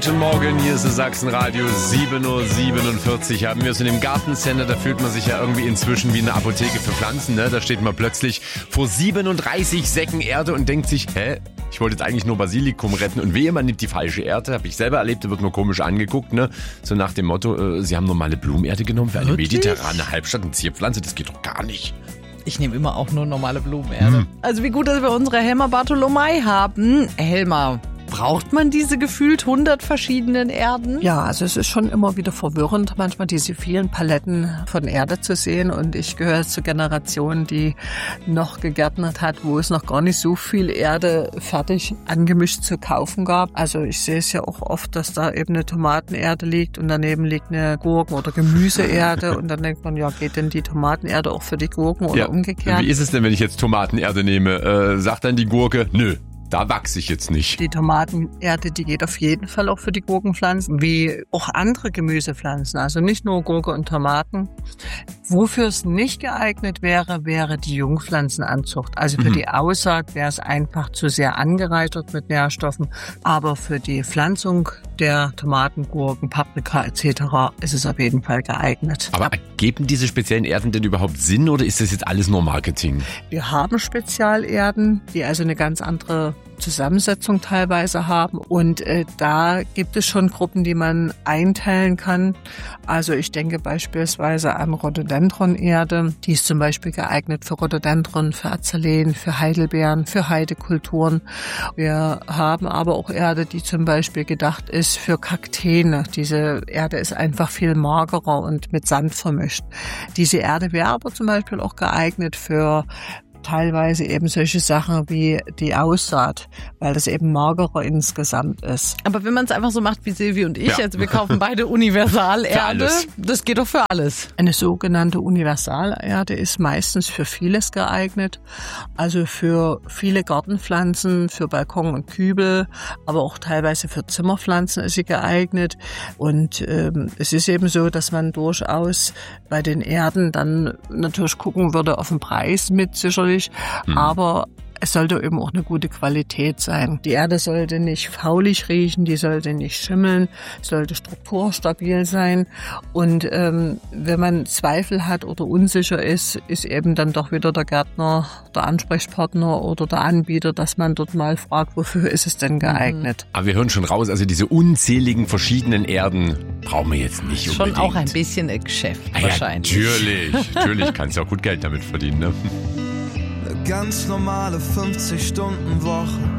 Guten Morgen, hier ist das Sachsenradio, 7:47 Uhr haben wir es in dem Gartencenter, da fühlt man sich ja irgendwie inzwischen wie eine Apotheke für Pflanzen, ne? Da steht man plötzlich vor 37 Säcken Erde und denkt sich, ich wollte jetzt eigentlich nur Basilikum retten und wehe, man nimmt die falsche Erde, habe ich selber erlebt, da wird nur komisch angeguckt, ne? So nach dem Motto, Sie haben normale Blumenerde genommen für eine mediterrane Halbstadt und Zierpflanze, das geht doch gar nicht. Ich nehme immer auch nur normale Blumenerde. Also wie gut, dass wir unsere Helma Bartholomei haben. Helma, braucht man diese gefühlt 100 verschiedenen Erden? Ja, also es ist schon immer wieder verwirrend, manchmal diese vielen Paletten von Erde zu sehen. Und ich gehöre zur Generation, die noch gegärtnert hat, wo es noch gar nicht so viel Erde fertig angemischt zu kaufen gab. Also ich sehe es ja auch oft, dass da eben eine Tomatenerde liegt und daneben liegt eine Gurken- oder Gemüseerde. Und dann denkt man, ja, geht denn die Tomatenerde auch für die Gurken oder umgekehrt? Wie ist es denn, wenn ich jetzt Tomatenerde nehme? Sagt dann die Gurke, nö. Da wachse ich jetzt nicht. Die Tomatenerde, die geht auf jeden Fall auch für die Gurkenpflanzen, wie auch andere Gemüsepflanzen, also nicht nur Gurke und Tomaten. Wofür es nicht geeignet wäre, wäre die Jungpflanzenanzucht. Also für die Aussaat wäre es einfach zu sehr angereichert mit Nährstoffen, aber für die Pflanzung der Tomaten, Gurken, Paprika etc. ist es auf jeden Fall geeignet. Aber ergeben diese speziellen Erden denn überhaupt Sinn oder ist das jetzt alles nur Marketing? Wir haben Spezialerden, die also eine ganz andere Zusammensetzung teilweise haben und da gibt es schon Gruppen, die man einteilen kann. Also ich denke beispielsweise an Rhododendron-Erde, die ist zum Beispiel geeignet für Rhododendron, für Azaleen, für Heidelbeeren, für Heidekulturen. Wir haben aber auch Erde, die zum Beispiel gedacht ist für Kakteen. Diese Erde ist einfach viel magerer und mit Sand vermischt. Diese Erde wäre aber zum Beispiel auch geeignet für teilweise eben solche Sachen wie die Aussaat, weil das eben magerer insgesamt ist. Aber wenn man es einfach so macht wie Silvi und ich, also wir kaufen beide Universalerde, das geht doch für alles. Eine sogenannte Universalerde ist meistens für vieles geeignet, also für viele Gartenpflanzen, für Balkon und Kübel, aber auch teilweise für Zimmerpflanzen ist sie geeignet und es ist eben so, dass man durchaus bei den Erden dann natürlich gucken würde auf den Preis mit sicherlich, aber es sollte eben auch eine gute Qualität sein. Die Erde sollte nicht faulig riechen, die sollte nicht schimmeln, sollte strukturstabil sein. Und wenn man Zweifel hat oder unsicher ist eben dann doch wieder der Gärtner, der Ansprechpartner oder der Anbieter, dass man dort mal fragt, wofür ist es denn geeignet. Aber wir hören schon raus, also diese unzähligen verschiedenen Erden brauchen wir jetzt nicht unbedingt. Schon auch ein bisschen ein Geschäft wahrscheinlich. Natürlich kannst du auch gut Geld damit verdienen, ne? Ganz normale 50-Stunden-Woche,